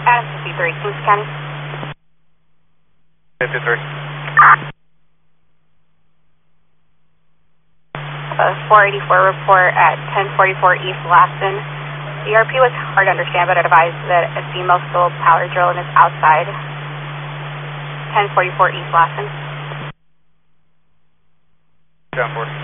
Adam 53, Kings County. 53. 484 report at 1044 East Laston. The ERP was hard to understand, but it advised that a female stole power drill and is outside. 1044 East Laston. Down 4.